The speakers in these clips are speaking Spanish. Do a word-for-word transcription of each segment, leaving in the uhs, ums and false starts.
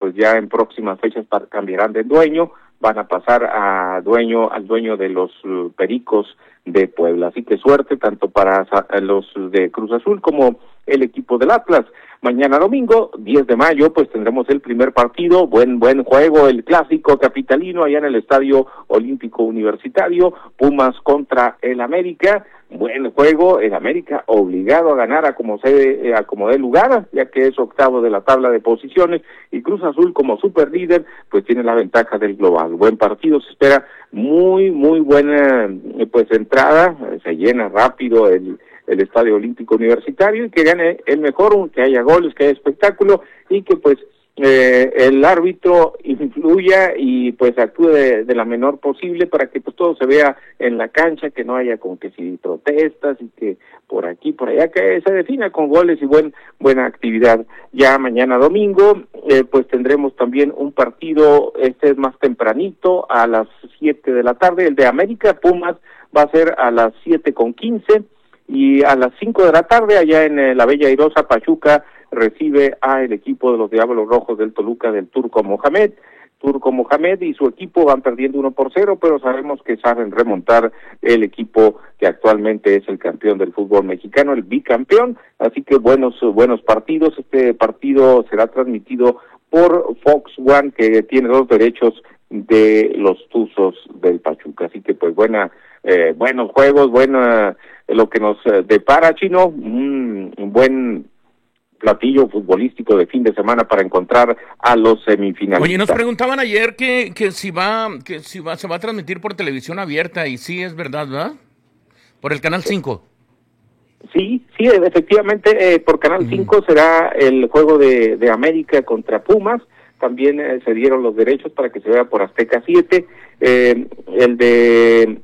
pues ya en próximas fechas cambiarán de dueño, van a pasar a dueño al dueño de los uh, Pericos de Puebla. Así que suerte tanto para los de Cruz Azul como el equipo del Atlas. Mañana domingo, diez de mayo, pues tendremos el primer partido, buen buen juego, el clásico capitalino allá en el Estadio Olímpico Universitario, Pumas contra el América. Buen juego, el América obligado a ganar a como se a como dé lugar, ya que es octavo de la tabla de posiciones, y Cruz Azul como super líder, pues tiene la ventaja del global. Buen partido, se espera muy muy buena pues entrada, se llena rápido el el Estadio Olímpico Universitario, y que gane el mejor, que haya goles, que haya espectáculo, y que pues eh, el árbitro influya y pues actúe de, de la menor posible para que pues todo se vea en la cancha, que no haya como que si protestas y que por aquí, por allá, que se defina con goles y buen buena actividad. Ya mañana domingo, eh, pues tendremos también un partido, este es más tempranito, a las siete de la tarde, el de América Pumas va a ser a las siete con quince, y a las cinco de la tarde, allá en eh, la Bella Airosa, Pachuca recibe a el equipo de los Diablos Rojos del Toluca del Turco Mohamed. Turco Mohamed y su equipo van perdiendo uno por cero, pero sabemos que saben remontar el equipo que actualmente es el campeón del fútbol mexicano, el bicampeón, así que buenos buenos partidos. Este partido será transmitido por Fox One, que tiene los derechos de los Tuzos del Pachuca, así que pues buena eh, buenos juegos, buena eh, lo que nos eh, depara, Chino, un, un buen platillo futbolístico de fin de semana para encontrar a los semifinalistas. Oye, nos preguntaban ayer que que si va que si va se va a transmitir por televisión abierta, y sí es verdad, ¿verdad? Por el Canal cinco. Sí, sí, efectivamente, eh, por Canal cinco uh-huh. será el juego de, de América contra Pumas. También eh, se dieron los derechos para que se vea por Azteca siete. Eh, el de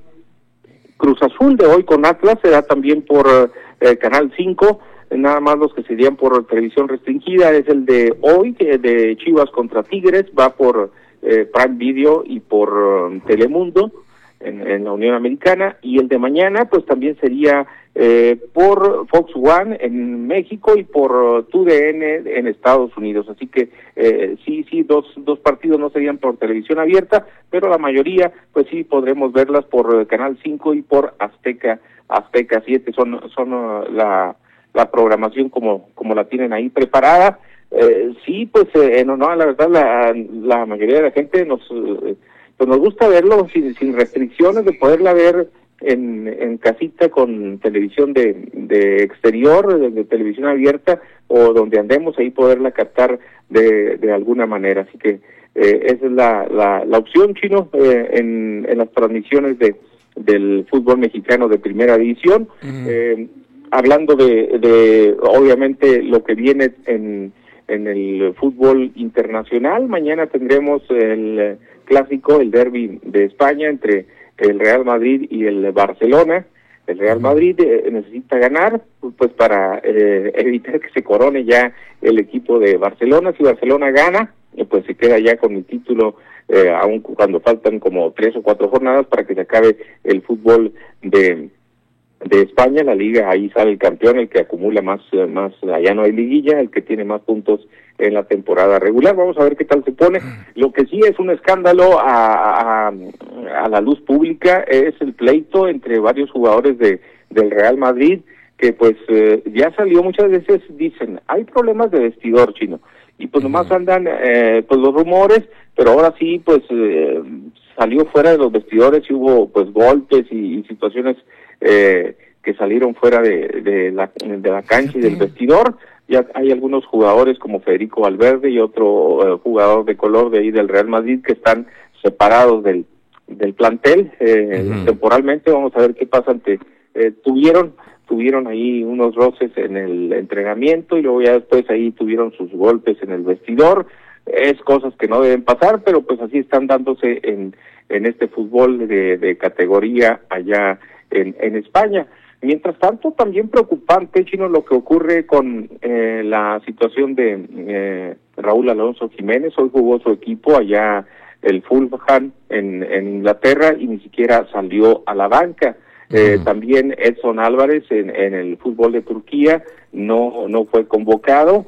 Cruz Azul de hoy con Atlas será también por eh, Canal cinco. Nada más los que serían por televisión restringida es el de hoy, que de Chivas contra Tigres, va por eh, Prime Video y por um, Telemundo en, en la Unión Americana, y el de mañana pues también sería eh, por Fox One en México y por T U D N en Estados Unidos. Así que eh, sí, sí, dos dos partidos no serían por televisión abierta, pero la mayoría pues sí podremos verlas por eh, Canal cinco y por Azteca Azteca siete. Son son uh, la la programación como como la tienen ahí preparada. Eh, sí, pues eh, no, no, la verdad la, la mayoría de la gente nos eh, pues nos gusta verlo sin, sin restricciones, de poderla ver en, en casita con televisión de, de exterior, de, de televisión abierta, o donde andemos ahí poderla captar de, de alguna manera. Así que eh, esa es la, la, la opción, Chino, eh, en, en las transmisiones de del fútbol mexicano de primera división. Uh-huh. eh, Hablando de, de, obviamente, lo que viene en, en el fútbol internacional, mañana tendremos el clásico, el derbi de España entre el Real Madrid y el Barcelona. El Real Madrid eh, necesita ganar, pues para eh, evitar que se corone ya el equipo de Barcelona. Si Barcelona gana, eh, pues se queda ya con el título, eh, aun cuando faltan como tres o cuatro jornadas para que se acabe el fútbol de de España, la liga, ahí sale el campeón, el que acumula más, más, allá no hay liguilla, el que tiene más puntos en la temporada regular. Vamos a ver qué tal se pone. Lo que sí es un escándalo a, a, a la luz pública es el pleito entre varios jugadores de del Real Madrid, que pues eh, ya salió muchas veces, dicen, hay problemas de vestidor, Chino, y pues nomás andan eh, pues los rumores, pero ahora sí pues eh, salió fuera de los vestidores y hubo pues golpes y, y situaciones eh, que salieron fuera de, de la de la cancha y del vestidor. Ya hay algunos jugadores como Federico Valverde y otro eh, jugador de color de ahí del Real Madrid que están separados del del plantel eh, uh-huh. temporalmente. Vamos a ver qué pasa. Ante eh, tuvieron tuvieron ahí unos roces en el entrenamiento y luego ya después ahí tuvieron sus golpes en el vestidor. Es cosas que no deben pasar, pero pues así están dándose en en este fútbol de, de categoría allá en, en España. Mientras tanto, también preocupante, Chino, lo que ocurre con eh, la situación de eh, Raúl Alonso Jiménez. Hoy jugó su equipo allá, el Fulham, en, en Inglaterra, y ni siquiera salió a la banca. Eh, uh-huh. También Edson Álvarez en, en el fútbol de Turquía no no fue convocado.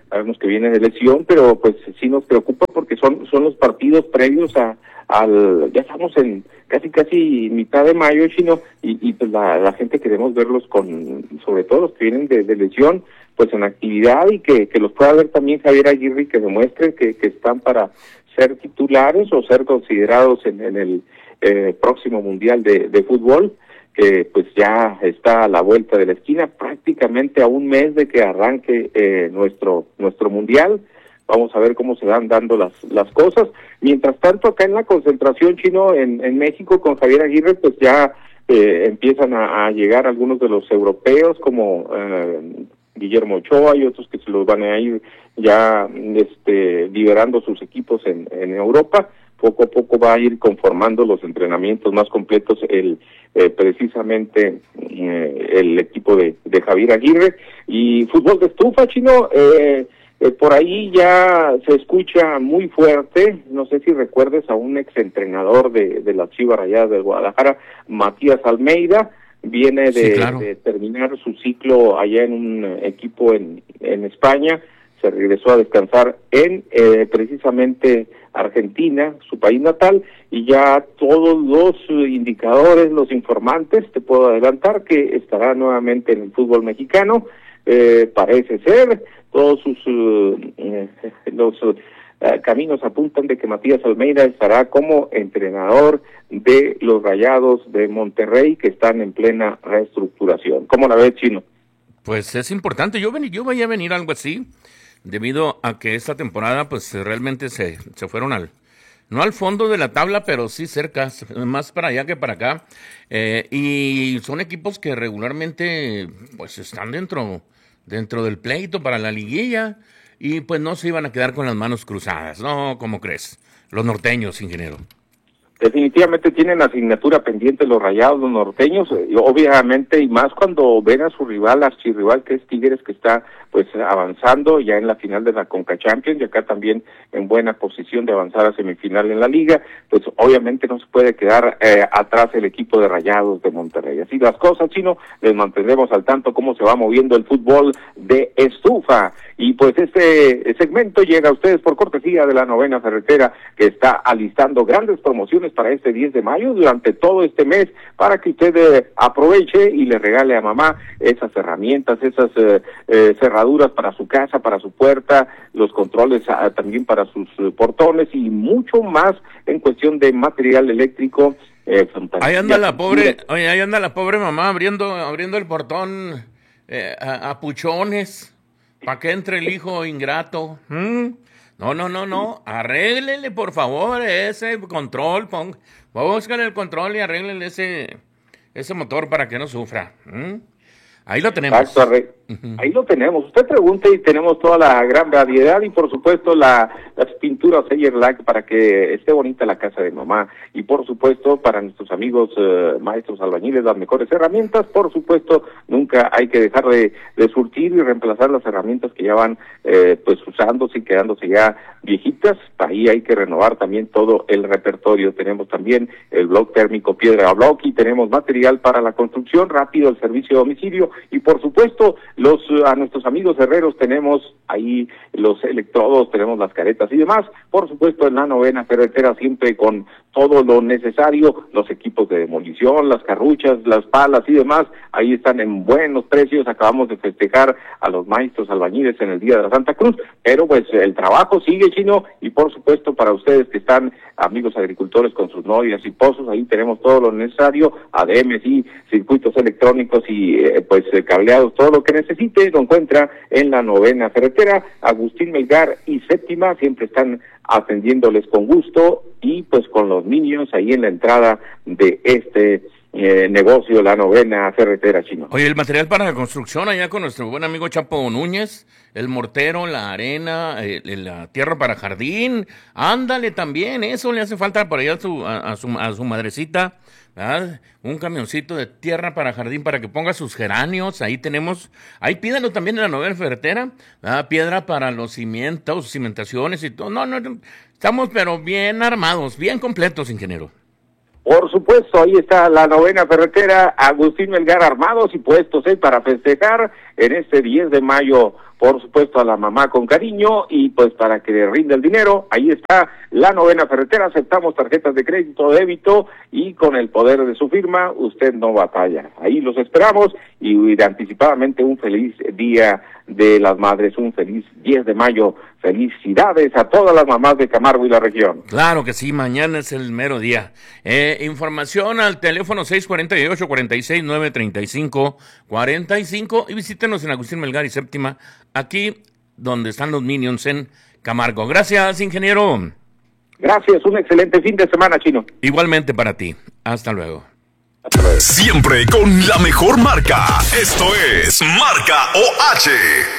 sabemos que viene de lesión, pero pues sí nos preocupa porque son son los partidos previos a al ya estamos en casi casi mitad de mayo, Chino, y, y pues la, la gente queremos verlos con, sobre todo los que vienen de, de lesión, pues en actividad, y que, que los pueda ver también Javier Aguirre y que demuestren que, que están para ser titulares o ser considerados en, en el eh, próximo Mundial de, de Fútbol, que pues ya está a la vuelta de la esquina, prácticamente a un mes de que arranque eh, nuestro nuestro Mundial. Vamos a ver cómo se van dando las las cosas. Mientras tanto, acá en la concentración, Chino, en, en México, con Javier Aguirre, pues ya eh, empiezan a, a llegar algunos de los europeos, como eh, Guillermo Ochoa y otros que se los van a ir ya este, liberando sus equipos en, en Europa. Poco a poco va a ir conformando los entrenamientos más completos el eh, precisamente eh, el equipo de, de Javier Aguirre. Y fútbol de estufa, Chino, eh, eh, por ahí ya se escucha muy fuerte, no sé si recuerdes a un exentrenador de, de las Chivas Rayadas del Guadalajara, Matías Almeida, viene de, sí, claro. de terminar su ciclo allá en un equipo en, en España, se regresó a descansar en eh, precisamente Argentina, su país natal, y ya todos los indicadores, los informantes, te puedo adelantar que estará nuevamente en el fútbol mexicano, eh, parece ser, todos sus eh, los uh, caminos apuntan de que Matías Almeida estará como entrenador de los Rayados de Monterrey, que están en plena reestructuración. ¿Cómo la ves, Chino? Pues es importante, yo, ven, yo voy a venir algo así, debido a que esta temporada pues realmente se, se fueron al, no al fondo de la tabla, pero sí cerca, más para allá que para acá, eh, y son equipos que regularmente pues están dentro, dentro del pleito para la liguilla, y pues no se iban a quedar con las manos cruzadas, ¿no? ¿Cómo crees? Los norteños, ingeniero. Definitivamente tienen asignatura pendiente los Rayados, los norteños, y obviamente, y más cuando ven a su rival, archirrival, que es Tigres, que está pues avanzando ya en la final de la Conca Champions, y acá también en buena posición de avanzar a semifinal en la Liga, pues obviamente no se puede quedar eh, atrás el equipo de Rayados de Monterrey. Así las cosas, Chino, les mantendremos al tanto cómo se va moviendo el fútbol de estufa. Y pues este segmento llega a ustedes por cortesía de la Novena Ferretera, que está alistando grandes promociones para este diez de mayo, durante todo este mes, para que usted eh, aproveche y le regale a mamá esas herramientas, esas eh, eh, cerraduras para su casa, para su puerta, los controles ah, también para sus eh, portones, y mucho más en cuestión de material eléctrico. Eh, ahí anda la pobre, oye, ahí anda la pobre mamá abriendo, abriendo el portón eh, a, a puchones, para que entre el hijo ingrato. ¿Mm? No, no, no, no, arréglele por favor ese control, pon, búscale el control y arréglele ese, ese motor para que no sufra. ¿Mm? Ahí lo tenemos. Exacto, uh-huh. Ahí lo tenemos. Usted pregunte y tenemos toda la gran variedad, y por supuesto la, las pinturas Eyerlac para que esté bonita la casa de mamá, y por supuesto para nuestros amigos uh, maestros albañiles las mejores herramientas. Por supuesto nunca hay que dejar de, de surtir y reemplazar las herramientas que ya van eh, pues usándose y quedándose ya viejitas. Ahí hay que renovar también todo el repertorio. Tenemos también el bloque térmico piedra a bloque, y tenemos material para la construcción, rápido el servicio a domicilio. Y por supuesto, los a nuestros amigos herreros tenemos ahí los electrodos, tenemos las caretas y demás. Por supuesto, en la Novena Ferretera siempre con todo lo necesario, los equipos de demolición, las carruchas, las palas y demás, ahí están en buenos precios. Acabamos de festejar a los maestros albañiles en el Día de la Santa Cruz, pero pues el trabajo sigue, Chino, y por supuesto para ustedes que están amigos agricultores con sus novias y pozos, ahí tenemos todo lo necesario, A D Ms y circuitos electrónicos y eh, pues eh, cableados, todo lo que necesite lo encuentra en la Novena Ferretera. Agustín Melgar y Séptima siempre están atendiéndoles con gusto, y pues con los niños ahí en la entrada de este eh, negocio, la Novena Ferretera, Chino. Oye, el material para la construcción allá con nuestro buen amigo Chapo Núñez, el mortero, la arena, eh, la tierra para jardín, ándale también, eso le hace falta por allá a su, a, a su, a su madrecita, ¿verdad? Un camioncito de tierra para jardín para que ponga sus geranios. Ahí tenemos, ahí pídanlo también en la Novena Ferretera, ¿verdad? Piedra para los cimientos, cimentaciones y todo. No, no, no, estamos pero bien armados, bien completos, ingeniero. Por supuesto, ahí está la Novena Ferretera, Agustín Melgar, armados y puestos ¿eh? para festejar en este diez de mayo por supuesto a la mamá con cariño, y pues para que le rinda el dinero, ahí está la Novena Ferretera, aceptamos tarjetas de crédito, débito, y con el poder de su firma, usted no batalla. Ahí los esperamos, y de anticipadamente un feliz Día de las Madres, un feliz diez de mayo, felicidades a todas las mamás de Camargo y la región. Claro que sí, mañana es el mero día. Eh, información al teléfono seis cuatro ocho, cuatro seis nueve, tres cinco cuatro cinco y visítenos en Agustín Melgar y Séptima, aquí donde están los Minions en Camargo. Gracias, ingeniero. Gracias, un excelente fin de semana, Chino. Igualmente para ti. Hasta luego. Hasta luego. Siempre con la mejor marca. Esto es Marca O H.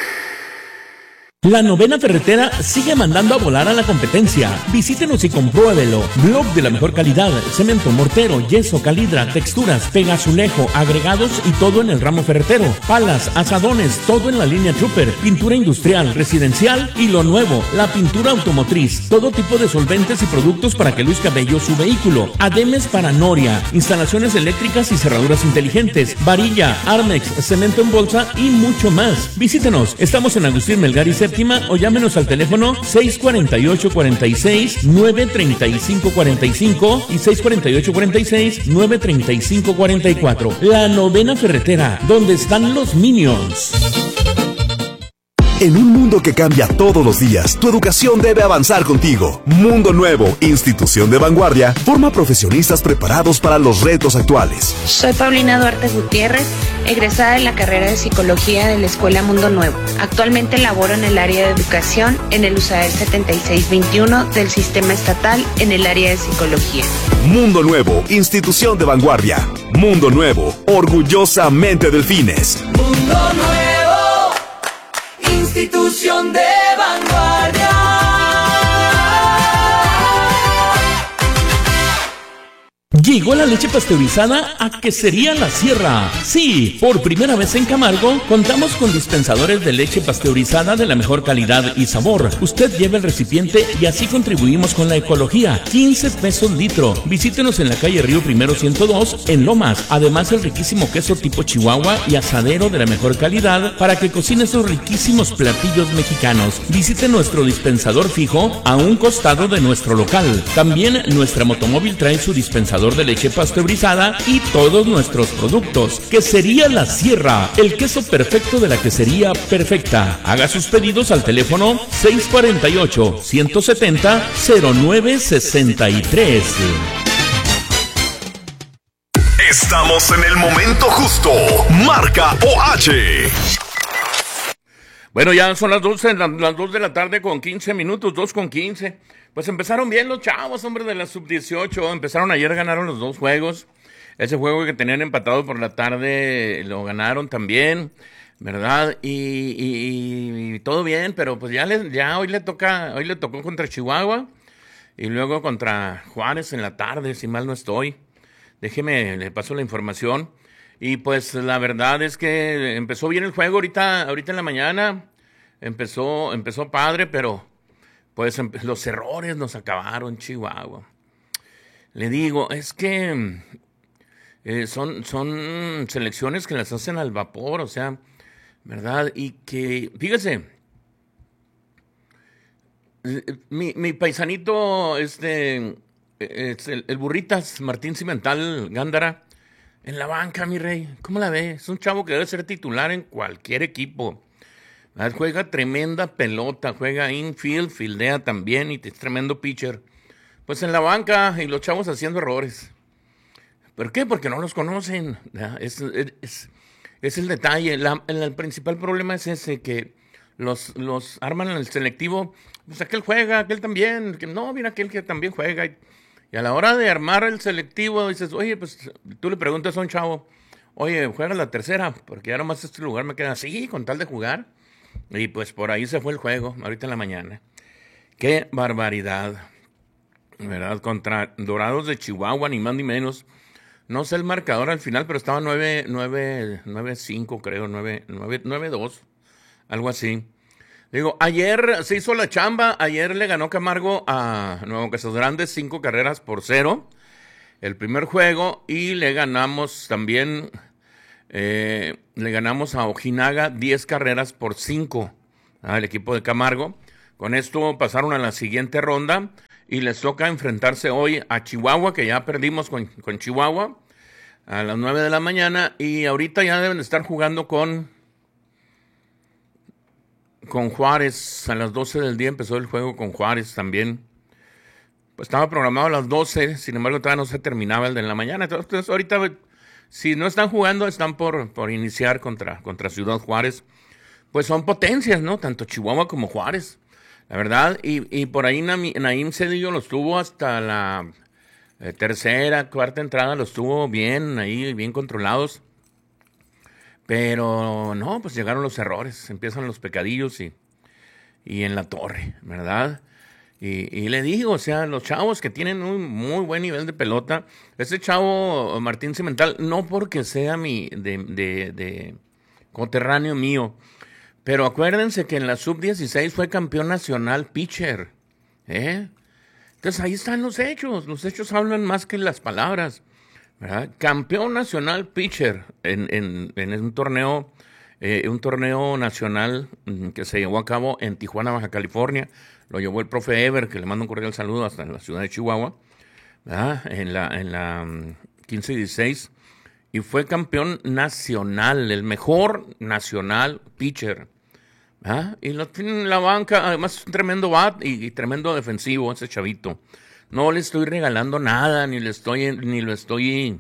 La Novena Ferretera sigue mandando a volar a la competencia. Visítenos y compruébelo. Blog de la mejor calidad, cemento, mortero, yeso, calidra, texturas, pegazulejo, agregados y todo en el ramo ferretero. Palas, asadones, todo en la línea Trooper. Pintura industrial, residencial y lo nuevo, la pintura automotriz. Todo tipo de solventes y productos para que luzca bello su vehículo. Ademes para noria, instalaciones eléctricas y cerraduras inteligentes, varilla, Armex, cemento en bolsa y mucho más. Visítenos. Estamos en Agustín Melgar y Séptima o llámenos al teléfono seis cuatro ocho, cuatro seis, nueve tres cinco cuatro cinco y seis cuatro ocho, cuatro seis, nueve tres cinco cuatro cuatro. La Novena Ferretera, donde están los Minions. En un mundo que cambia todos los días, tu educación debe avanzar contigo. Mundo Nuevo, institución de vanguardia, forma profesionistas preparados para los retos actuales. Soy Paulina Duarte Gutiérrez, egresada de la carrera de Psicología de la Escuela Mundo Nuevo. Actualmente laboro en el área de educación en el U S A E R setenta y seis veintiuno del Sistema Estatal en el área de Psicología. Mundo Nuevo, institución de vanguardia. Mundo Nuevo, orgullosamente Delfines. Mundo Nuevo, institución de vanguardia. Llegó la leche pasteurizada a Quesería La Sierra. Sí, por primera vez en Camargo contamos con dispensadores de leche pasteurizada de la mejor calidad y sabor. Usted lleva el recipiente y así contribuimos con la ecología. quince pesos litro. Visítenos en la calle Río Primero ciento dos en Lomas. Además el riquísimo queso tipo Chihuahua y asadero de la mejor calidad para que cocine esos riquísimos platillos mexicanos. Visite nuestro dispensador fijo a un costado de nuestro local. También nuestra motomóvil trae su dispensador de leche pasteurizada y todos nuestros productos. Quesería La Sierra, el queso perfecto de la quesería perfecta. Haga sus pedidos al teléfono seis cuatro ocho, uno siete cero, cero nueve seis tres. Estamos en el momento justo. Marca O H. Bueno, ya son las doce, las, las dos de la tarde con quince minutos, dos con quince. Pues empezaron bien los chavos, hombre, de la sub dieciocho. Empezaron ayer, ganaron los dos juegos. Ese juego que tenían empatado por la tarde lo ganaron también, ¿verdad? Y, y, y todo bien, pero pues ya, le, ya hoy le toca, hoy le tocó contra Chihuahua y luego contra Juárez en la tarde, si mal no estoy. Déjeme, le paso la información. Y pues la verdad es que empezó bien el juego ahorita, ahorita en la mañana. Empezó, empezó padre, pero pues los errores nos acabaron, Chihuahua. Le digo, es que eh, son, son selecciones que las hacen al vapor, o sea, ¿verdad? Y que, fíjese, mi, mi paisanito, este, es el, el Burritas, Martín Cimental Gándara, en la banca, mi rey, ¿cómo la ve? Es un chavo que debe ser titular en cualquier equipo. Juega tremenda pelota, juega infield, fildea también y es tremendo pitcher. Pues en la banca y los chavos haciendo errores. ¿Por qué? Porque no los conocen. Es, es, es el detalle. La, el principal problema es ese, que los, los arman en el selectivo. Pues aquel juega, aquel también. Que no, mira aquel que también juega. Y, y a la hora de armar el selectivo dices, oye, pues tú le preguntas a un chavo, oye, juega la tercera, porque ya nomás este lugar me queda así, con tal de jugar. Y pues por ahí se fue el juego, ahorita en la mañana. ¡Qué barbaridad! ¿Verdad? Contra Dorados de Chihuahua, ni más ni menos. No sé el marcador al final, pero estaba nueve, nueve, nueve, cinco creo, nueve, nueve, nueve, dos, algo así. Digo, ayer se hizo la chamba, ayer le ganó Camargo a Nuevo Casas Grandes cinco carreras por cero, el primer juego, y le ganamos también... Eh, le ganamos a Ojinaga diez carreras por cinco ah, el equipo de Camargo. Con esto pasaron a la siguiente ronda y les toca enfrentarse hoy a Chihuahua, que ya perdimos con, con Chihuahua, a las nueve de la mañana, y ahorita ya deben estar jugando con, con Juárez. A las doce del día empezó el juego con Juárez también. Pues estaba programado a las doce, sin embargo todavía no se terminaba el de la mañana. Entonces ahorita, si no están jugando, están por, por iniciar contra, contra Ciudad Juárez. Pues son potencias, ¿no? Tanto Chihuahua como Juárez, la verdad. Y, y por ahí Naim Cedillo los tuvo hasta la eh, tercera, cuarta entrada, los tuvo bien ahí, bien controlados. Pero no, pues llegaron los errores, empiezan los pecadillos y, y en la torre, ¿verdad? Y, y le digo, o sea, los chavos que tienen un muy buen nivel de pelota, ese chavo Martín Cimental, no porque sea mi de, de, de coterráneo mío, pero acuérdense que en la sub dieciséis fue campeón nacional pitcher, ¿eh? Entonces ahí están los hechos, los hechos hablan más que las palabras, ¿verdad? Campeón nacional pitcher en, en, en un torneo, eh, un torneo nacional que se llevó a cabo en Tijuana, Baja California. Lo llevó el profe Ever, que le mando un cordial saludo hasta la ciudad de Chihuahua, ¿verdad? En la, en la quince dieciséis, y fue campeón nacional, el mejor nacional pitcher, ¿verdad? Y lo tiene en la banca, además es un tremendo bat y, y tremendo defensivo ese chavito. No le estoy regalando nada, ni le estoy, ni lo estoy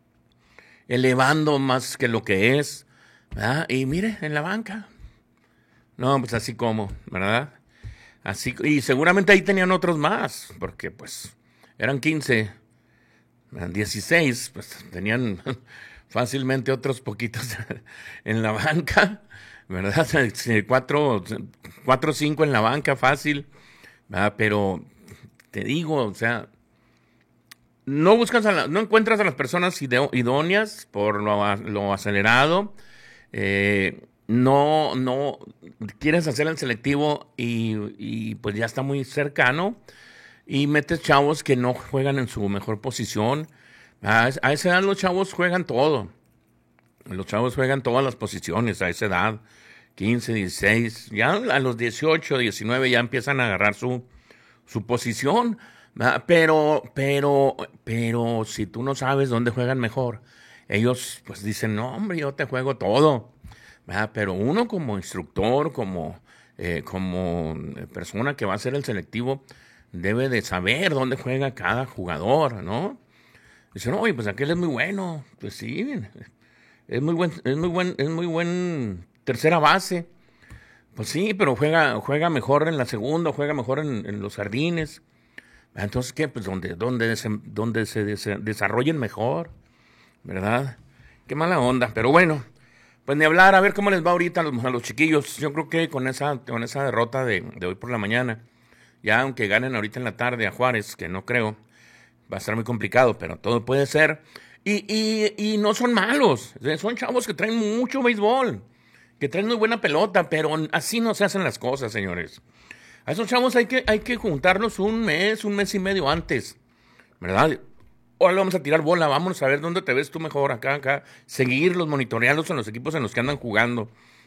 elevando más que lo que es, ¿verdad? Y mire, en la banca. No, pues así como, ¿verdad? Así, y seguramente ahí tenían otros más, porque pues eran quince, dieciséis, pues tenían fácilmente otros poquitos en la banca, ¿verdad? Cuatro, cuatro o cinco en la banca, fácil, ¿verdad? Pero te digo, o sea, no buscas, a la, no encuentras a las personas idóneas por lo, lo acelerado, eh, no, no quieres hacer el selectivo y, y pues ya está muy cercano y metes chavos que no juegan en su mejor posición. A, a esa edad los chavos juegan todo. Los chavos juegan todas las posiciones a esa edad, quince, dieciséis, ya a los dieciocho, diecinueve ya empiezan a agarrar su, su posición. Pero, pero, pero si tú no sabes dónde juegan mejor, ellos pues dicen, no hombre, yo te juego todo. ¿Verdad? Pero uno como instructor, como, eh, como persona que va a hacer el selectivo, debe de saber dónde juega cada jugador, ¿no? Dicen, oye, pues aquel es muy bueno. Pues sí, es muy buen, es muy buen, es muy buen tercera base. Pues sí, pero juega, juega mejor en la segunda, juega mejor en, en los jardines. Entonces, ¿qué? Pues donde, donde, se, donde se desarrollen mejor, ¿verdad? Qué mala onda, pero bueno. Pues ni hablar, a ver cómo les va ahorita a los, a los chiquillos. Yo creo que con esa, con esa derrota de, de hoy por la mañana, ya aunque ganen ahorita en la tarde a Juárez, que no creo, va a estar muy complicado, pero todo puede ser. Y, y, y no son malos, son chavos que traen mucho béisbol, que traen muy buena pelota, pero así no se hacen las cosas, señores. A esos chavos hay que, hay que juntarlos un mes, un mes y medio antes, ¿verdad? Ahora vamos a tirar bola, vamos a ver dónde te ves tú mejor, acá, acá. Seguirlos, monitorearlos en los equipos en los que andan jugando,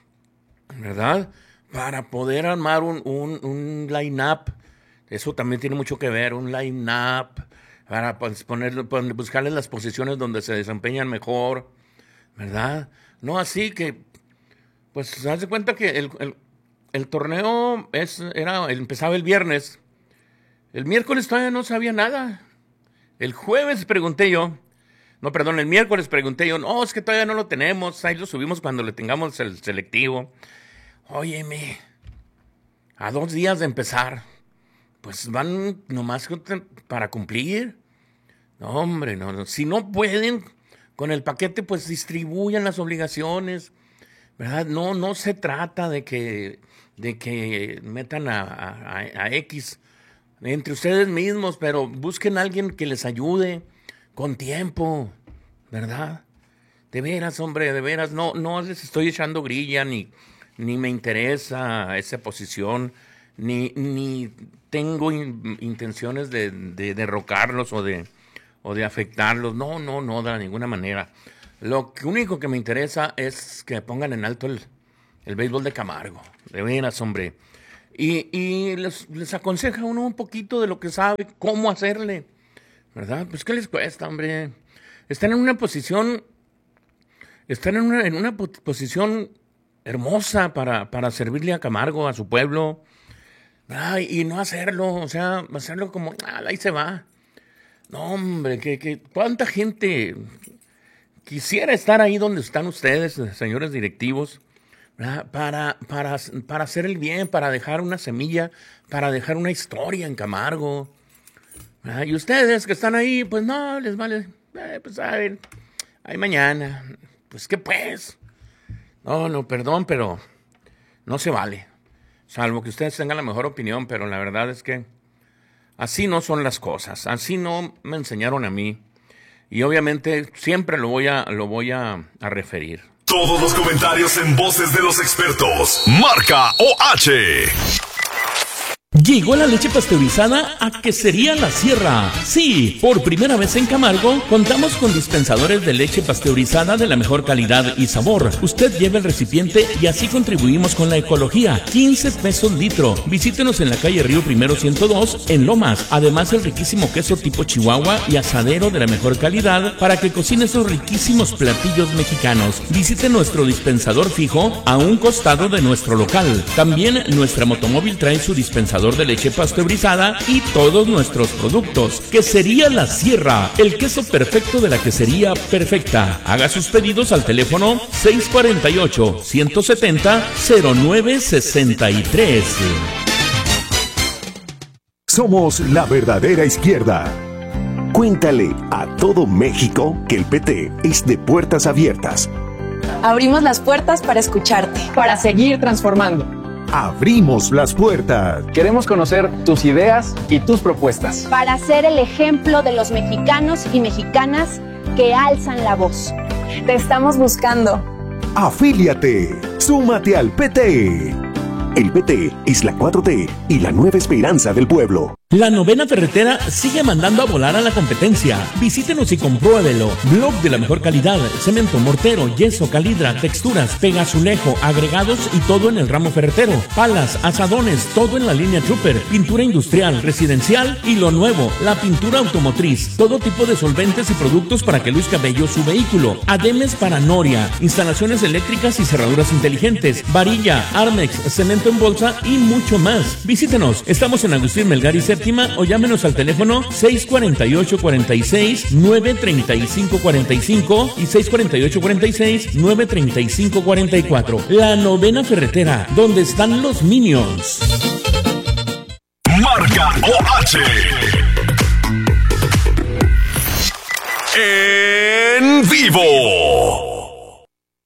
¿verdad? Para poder armar un, un, un line-up. Eso también tiene mucho que ver, un line-up. Para pues, poner, buscarles las posiciones donde se desempeñan mejor, ¿verdad? No así que, pues, se hace cuenta que el, el, el torneo es, era, empezaba el viernes. El miércoles todavía no sabía nada. El jueves pregunté yo, no, perdón, el miércoles pregunté yo, no, es que todavía no lo tenemos, ahí lo subimos cuando le tengamos el selectivo. Óyeme, a dos días de empezar, pues van nomás para cumplir. No, hombre, no, no, si no pueden con el paquete, pues distribuyan las obligaciones, ¿verdad? No, no se trata de que, de que metan a, a, a X entre ustedes mismos, pero busquen a alguien que les ayude con tiempo, ¿verdad? De veras, hombre, de veras, no, no les estoy echando grilla, ni, ni me interesa esa posición, ni, ni tengo in, intenciones de, de derrocarlos o de, o de afectarlos, no, no, no, de ninguna manera. Lo único que me interesa es que pongan en alto el, el béisbol de Camargo, de veras, hombre. Y, y les, les aconseja uno un poquito de lo que sabe, cómo hacerle, ¿verdad? Pues, ¿qué les cuesta, hombre? Están en una posición, están en una, en una posición hermosa para, para servirle a Camargo, a su pueblo, ¿verdad? Y no hacerlo, o sea, hacerlo como, ah, ahí se va. No, hombre, que, que cuánta gente quisiera estar ahí donde están ustedes, señores directivos, ¿verdad? Para, para, para hacer el bien, para dejar una semilla, para dejar una historia en Camargo, ¿verdad? Y ustedes que están ahí, pues no, les vale, eh, pues a ver, ahí mañana, pues qué pues. No, no, perdón, pero no se vale, salvo que ustedes tengan la mejor opinión, pero la verdad es que así no son las cosas, así no me enseñaron a mí, y obviamente siempre lo voy a, lo voy a, a referir. Todos los comentarios en voces de los expertos. Marca O H. Llegó la leche pasteurizada a Quesería La Sierra. Sí, por primera vez en Camargo contamos con dispensadores de leche pasteurizada de la mejor calidad y sabor. Usted lleva el recipiente y así contribuimos con la ecología. quince pesos litro. Visítenos en la calle Río Primero ciento dos en Lomas. Además, el riquísimo queso tipo Chihuahua y asadero de la mejor calidad para que cocine esos riquísimos platillos mexicanos. Visite nuestro dispensador fijo a un costado de nuestro local. También nuestra motomóvil trae su dispensador de leche pasteurizada y todos nuestros productos. Quesería La Sierra, el queso perfecto de la quesería perfecta. Haga sus pedidos al teléfono seis cuatro ocho, uno siete cero, cero nueve seis tres. Somos la verdadera izquierda. Cuéntale a todo México que el P T es de puertas abiertas. Abrimos las puertas para escucharte, para seguir transformando. Abrimos las puertas. Queremos conocer tus ideas y tus propuestas. Para ser el ejemplo de los mexicanos y mexicanas que alzan la voz. Te estamos buscando. Afíliate. Súmate al P T. El P T es la cuatro T y la nueva esperanza del pueblo. La novena ferretera sigue mandando a volar a la competencia. Visítenos y compruébelo. Blog de la mejor calidad, cemento, mortero, yeso, calidra, texturas, pegazulejo, agregados y todo en el ramo ferretero. Palas, asadones, todo en la línea Trooper. Pintura industrial, residencial y lo nuevo, la pintura automotriz. Todo tipo de solventes y productos para que luzca bello su vehículo. Ademes para noria, instalaciones eléctricas y cerraduras inteligentes, varilla, Armex, cemento en bolsa y mucho más. Visítenos. Estamos en Agustín Melgar y Séptima o llámenos al teléfono seis cuatro ocho, cuatro seis, nueve tres cinco cuatro cinco y seis cuatro ocho, cuatro seis, nueve tres cinco cuatro cuatro. La novena ferretera, donde están los Minions. Marca O H. En vivo.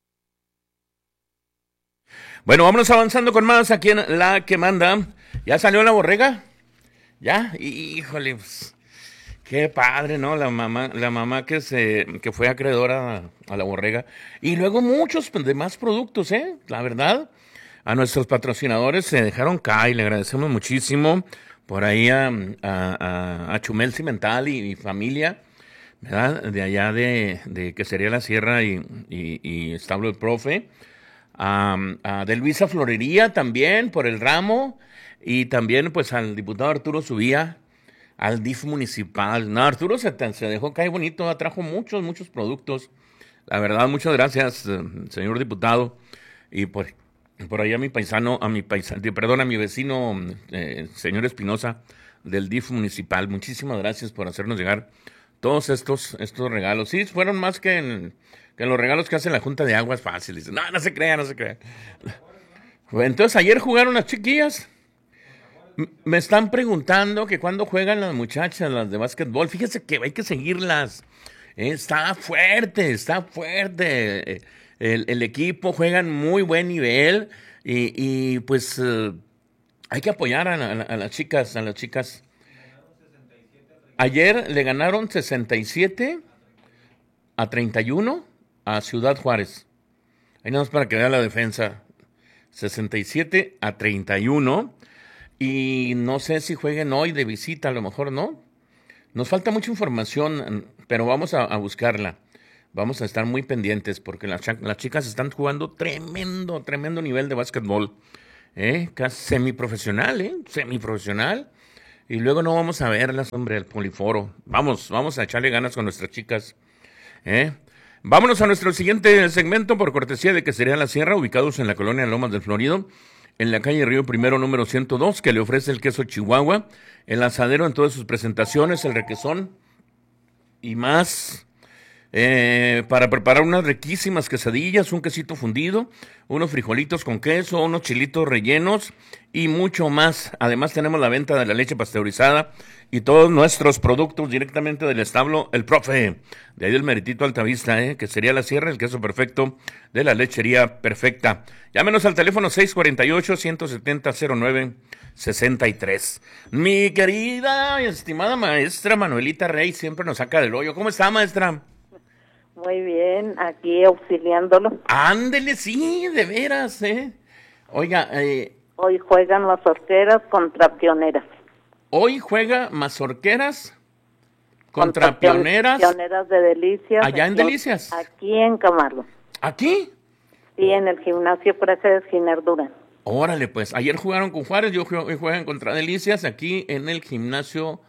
Bueno, vámonos avanzando con más aquí en La que Manda. ¿Ya salió la borrega? ¿Ya? Híjole, pues, qué padre, ¿no? La mamá, la mamá que se, que fue acreedora a, a la borrega. Y luego muchos demás productos, ¿eh? La verdad, a nuestros patrocinadores se dejaron caer y le agradecemos muchísimo. Por ahí a, a, a, a Chumel Cimental y, y familia, ¿verdad? De allá de, de Quesería La Sierra y, y, y Establo del Profe. A, a de Luisa Florería también por el ramo. Y también, pues, al diputado Arturo Subía, al D I F municipal. No, Arturo se, se dejó caer bonito, trajo muchos, muchos productos. La verdad, muchas gracias, señor diputado. Y por, por ahí a mi paisano, a mi paisano, perdón, a mi vecino, eh, señor Espinosa, del D I F municipal. Muchísimas gracias por hacernos llegar todos estos, estos regalos. Sí, fueron más que en, que en los regalos que hace la Junta de Aguas Fáciles. No, no se crea, no se crea. Entonces, ayer jugaron las chiquillas. Me están preguntando que cuándo juegan las muchachas, las de básquetbol. Fíjese que hay que seguirlas. Eh, está fuerte, está fuerte. El, el equipo juegan muy buen nivel y, y pues uh, hay que apoyar a, a, a las chicas, a las chicas. Ayer le ganaron sesenta y siete a treinta y uno a Ciudad Juárez. Ahí nada más para que vea la defensa. sesenta y siete a treinta y uno. Y no sé si jueguen hoy de visita, a lo mejor no. Nos falta mucha información, pero vamos a, a buscarla. Vamos a estar muy pendientes porque las, las chicas están jugando tremendo, tremendo nivel de básquetbol. ¿eh? Casi semiprofesional, ¿eh? Semiprofesional. Y luego no vamos a verlas, hombre, el poliforo. Vamos, vamos a echarle ganas con nuestras chicas, ¿eh? Vámonos a nuestro siguiente segmento por cortesía de Quesería La Sierra, ubicados en la colonia Lomas del Florido, en la calle Río Primero número ciento dos, que le ofrece el queso Chihuahua, el asadero en todas sus presentaciones, el requesón y más, eh, para preparar unas riquísimas quesadillas, un quesito fundido, unos frijolitos con queso, unos chilitos rellenos y mucho más. Además tenemos la venta de la leche pasteurizada y todos nuestros productos directamente del establo El Profe, de ahí del Meritito Altavista, ¿eh? Quesería La Sierra, el queso perfecto de la lechería perfecta. Llámenos al teléfono seis cuatro ocho, uno siete cero, cero nueve seis tres. Mi querida y estimada maestra Manuelita Rey siempre nos saca del hoyo. ¿Cómo está, maestra? Muy bien, aquí auxiliándolo. Ándele, sí, de veras, ¿eh? Oiga, eh... hoy juegan las Mazorqueras contra Pioneras. Hoy juega Mazorqueras contra, contra Pioneras. Pioneras de Delicias. Allá en Delicias. Aquí en Camargo. ¿Aquí? Sí, en el gimnasio Praxedes Giner Durán. Órale, pues, ayer jugaron con Juárez, yo hoy juegan contra Delicias, aquí en el gimnasio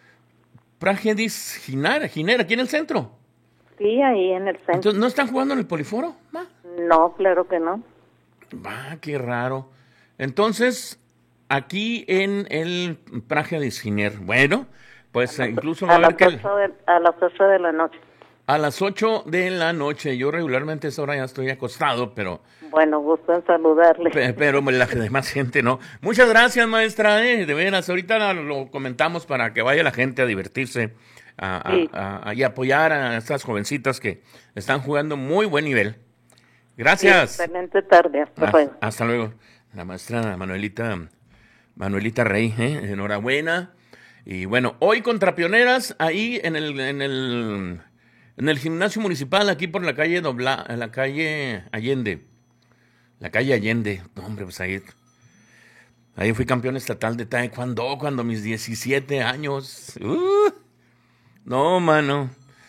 Praxedes Giner, Giner, aquí en el centro. Sí, ahí en el centro. Entonces, ¿no están jugando en el Poliforo? ¿Va? No, claro que no. Va, qué raro. Entonces, aquí en el Praxedes Giner, bueno, pues a incluso va a haber que... El... De, a las ocho de la noche. A las ocho de la noche. Yo regularmente a esa hora ya estoy acostado, pero... Bueno, gusto en saludarle. Pero, pero la demás gente no. Muchas gracias, maestra, eh, de veras. Ahorita lo comentamos para que vaya la gente a divertirse a, sí. a, a, y apoyar a estas jovencitas que están jugando muy buen nivel. Gracias. Sí, excelente tarde. Hasta hasta, luego. Hasta luego. La maestra Manuelita, Manuelita Rey, ¿eh? Enhorabuena. Y bueno, hoy contra Pioneras, ahí en el... En el En el gimnasio municipal, aquí por la calle Dobla, en la calle Allende. La calle Allende. No, hombre, pues ahí. Ahí fui campeón estatal de taekwondo cuando mis diecisiete años. Uh, no, mano.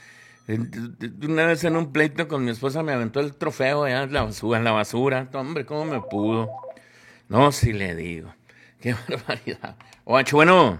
Una vez en un pleito con mi esposa me aventó el trofeo allá en la basura. En la basura. Hombre, ¿cómo me pudo? No, si le digo. Qué barbaridad. Oacho, bueno.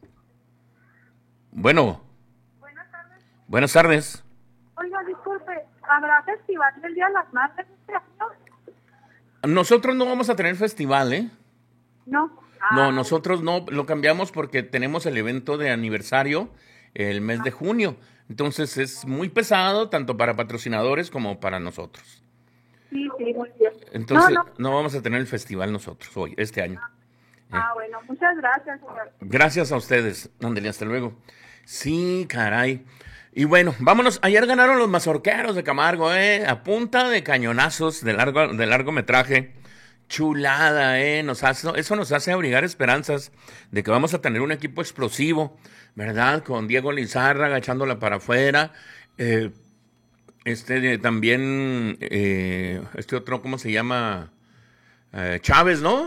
Bueno. Buenas tardes. Buenas tardes. Oiga, disculpe, ¿habrá festival del Día de las Madres este año? Nosotros no vamos a tener festival, ¿eh? No. Ah. No, nosotros no, lo cambiamos porque tenemos el evento de aniversario el mes de junio. Entonces es muy pesado, tanto para patrocinadores como para nosotros. Sí, sí, muy bien. Entonces no, no. no vamos a tener el festival nosotros hoy, este año. Ah, eh. bueno, muchas gracias, señor. Gracias a ustedes. Ándale, hasta luego. Sí, caray. Y bueno, vámonos. Ayer ganaron los Mazorqueros de Camargo, ¿eh? A punta de cañonazos de largo, de largometraje. Chulada, ¿eh? Nos hace, eso nos hace abrigar esperanzas de que vamos a tener un equipo explosivo, ¿verdad? Con Diego Lizárraga echándola para afuera. Eh, este también, eh, este otro, ¿cómo se llama? Eh, Chávez, ¿no?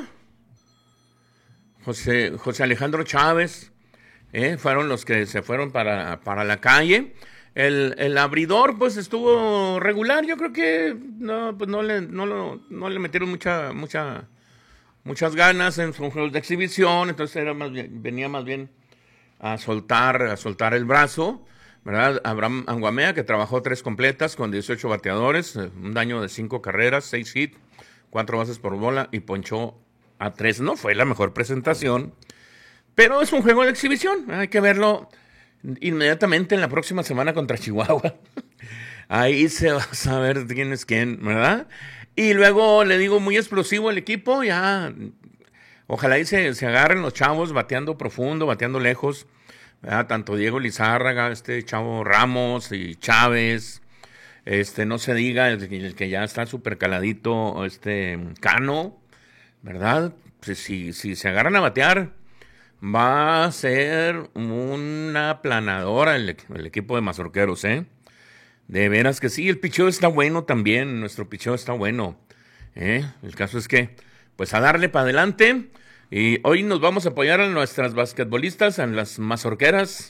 José, José Alejandro Chávez. Eh, fueron los que se fueron para, para la calle. El, el abridor, pues, estuvo regular. Yo creo que no, pues no le, no, lo, no le metieron mucha, mucha, muchas ganas en sus juegos de exhibición. Entonces era más bien, venía más bien a soltar, a soltar el brazo, ¿verdad? Abraham Anguamea, que trabajó tres completas con dieciocho bateadores, un daño de cinco carreras, seis hits, cuatro bases por bola y ponchó a tres. No fue la mejor presentación, pero es un juego de exhibición. Hay que verlo inmediatamente en la próxima semana contra Chihuahua. Ahí se va a saber quién es quién, ¿verdad? Y luego le digo, muy explosivo el equipo. Ya, ojalá ahí se, se agarren los chavos bateando profundo, bateando lejos, ¿verdad? Tanto Diego Lizárraga, este chavo Ramos y Chávez. Este, no se diga el, el que ya está súper caladito, este Cano, ¿verdad? Pues si, si se agarran a batear, va a ser una planadora el, el equipo de Mazorqueros, ¿eh? De veras que sí, el picheo está bueno también, nuestro picheo está bueno, ¿eh? El caso es que, pues a darle para adelante, y hoy nos vamos a apoyar a nuestras basquetbolistas, a las Mazorqueras,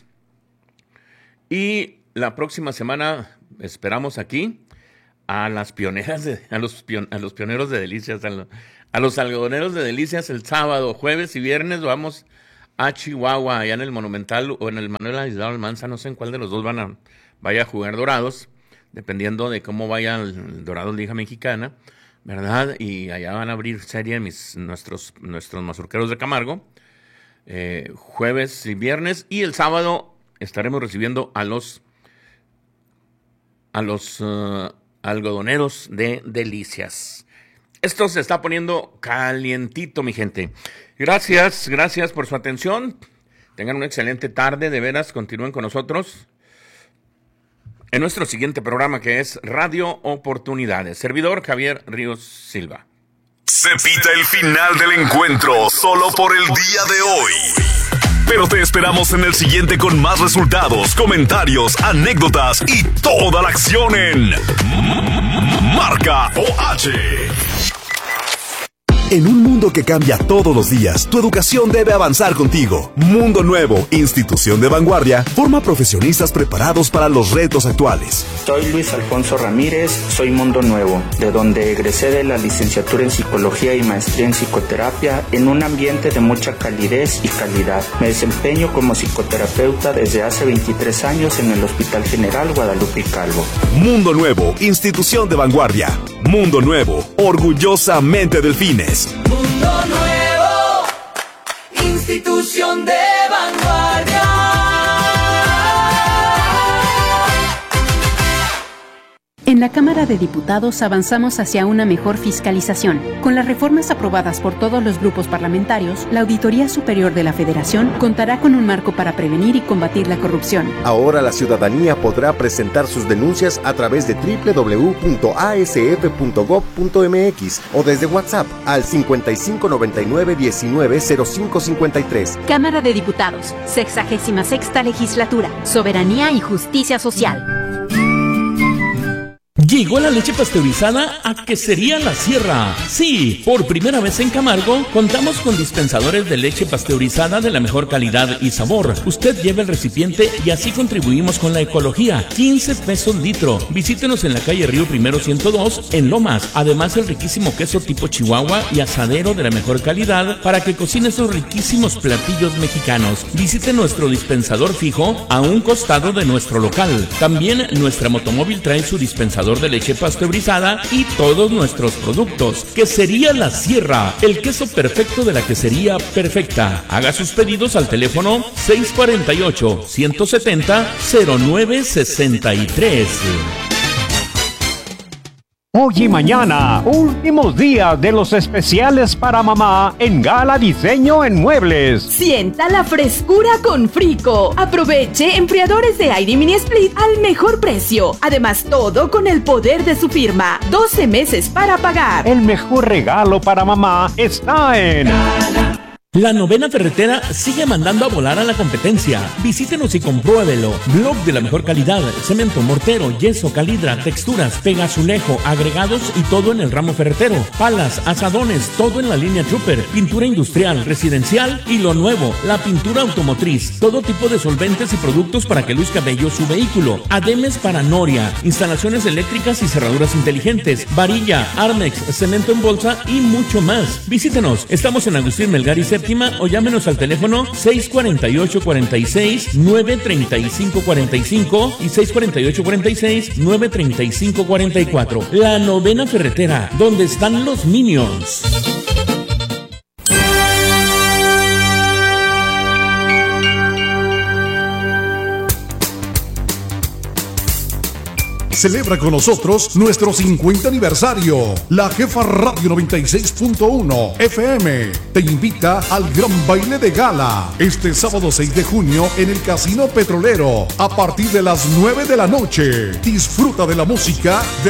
y la próxima semana esperamos aquí a las pioneras, de, a, los pion, a los pioneros de Delicias, a, lo, a a los algodoneros de Delicias el sábado, jueves y viernes vamos a Chihuahua, allá en el Monumental o en el Manuel Aislado Almanza, no sé en cuál de los dos van a, vaya a jugar Dorados, dependiendo de cómo vaya el Dorados Liga Mexicana, ¿verdad? Y allá van a abrir serie mis, nuestros, nuestros mazorqueros de Camargo, eh, jueves y viernes, y el sábado estaremos recibiendo a los, a los uh, algodoneros de Delicias. Esto se está poniendo calientito, mi gente. Gracias, gracias por su atención. Tengan una excelente tarde, de veras, continúen con nosotros en nuestro siguiente programa, que es Radio Oportunidades. Servidor Javier Ríos Silva. Se pita el final del encuentro solo por el día de hoy. Pero te esperamos en el siguiente con más resultados, comentarios, anécdotas y toda la acción en Marca O H. En un mundo que cambia todos los días, tu educación debe avanzar contigo. Mundo Nuevo, institución de vanguardia, forma profesionistas preparados para los retos actuales. Soy Luis Alfonso Ramírez, soy Mundo Nuevo, de donde egresé de la licenciatura en Psicología y maestría en Psicoterapia en un ambiente de mucha calidez y calidad. Me desempeño como psicoterapeuta desde hace veintitrés años en el Hospital General Guadalupe Calvo. Mundo Nuevo, institución de vanguardia. Mundo Nuevo, orgullosamente Delfines. Mundo Nuevo, institución de vanguardia. En la Cámara de Diputados avanzamos hacia una mejor fiscalización. Con las reformas aprobadas por todos los grupos parlamentarios, la Auditoría Superior de la Federación contará con un marco para prevenir y combatir la corrupción. Ahora la ciudadanía podrá presentar sus denuncias a través de doble u doble u doble u punto a s f punto gob punto m x o desde WhatsApp al cincuenta y cinco noventa y nueve diecinueve cero cinco cincuenta y tres. Cámara de Diputados, sexagésima sexta legislatura, soberanía y justicia social. Llegó la leche pasteurizada a Quesería La Sierra. Sí, por primera vez en Camargo, contamos con dispensadores de leche pasteurizada de la mejor calidad y sabor. Usted lleva el recipiente y así contribuimos con la ecología. quince pesos litro. Visítenos en la calle Río Primero ciento dos, en Lomas. Además, el riquísimo queso tipo Chihuahua y asadero de la mejor calidad para que cocine esos riquísimos platillos mexicanos. Visite nuestro dispensador fijo a un costado de nuestro local. También nuestra motomóvil trae su dispensador de leche pasteurizada y todos nuestros productos. Quesería La Sierra, el queso perfecto de la quesería perfecta. Haga sus pedidos al teléfono seis cuatro ocho, uno siete cero, cero nueve seis tres. Hoy y mañana, últimos días de los especiales para mamá en Gala Diseño en Muebles. Sienta la frescura con Frico. Aproveche enfriadores de aire mini split al mejor precio. Además, todo con el poder de su firma. doce meses para pagar. El mejor regalo para mamá está en Gala. La Novena Ferretera sigue mandando a volar a la competencia. Visítenos y compruébelo. Blog de la mejor calidad, cemento, mortero, yeso, calidra, texturas, pegazulejo, agregados y todo en el ramo ferretero. Palas, asadones, todo en la línea Trooper. Pintura industrial, residencial y lo nuevo, la pintura automotriz. Todo tipo de solventes y productos para que luzca bello su vehículo. Ademes para noria, instalaciones eléctricas y cerraduras inteligentes, varilla, Armex, cemento en bolsa y mucho más. Visítenos. Estamos en Agustín Melgar y Séptima o llámenos al teléfono seis cuatro ocho, cuatro seis, nueve tres cinco cuatro cinco y seis cuatro ocho, cuatro seis, nueve tres cinco cuatro cuatro. La Novena Ferretera, donde están los Minions. Celebra con nosotros nuestro cincuenta aniversario. La Jefa Radio noventa y seis punto uno F M te invita al gran baile de gala este sábado seis de junio en el Casino Petrolero a partir de las nueve de la noche. Disfruta de la música de